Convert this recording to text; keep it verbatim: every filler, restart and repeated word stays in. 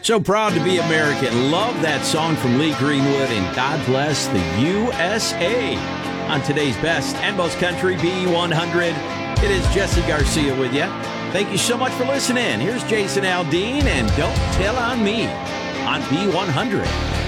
So proud to be American. Love that song from Lee Greenwood, and God bless the U S A. On today's Best and Most Country B one hundred, it is Jesse Garcia with you. Thank you so much for listening. Here's Jason Aldean and Don't Tell on Me on B one hundred.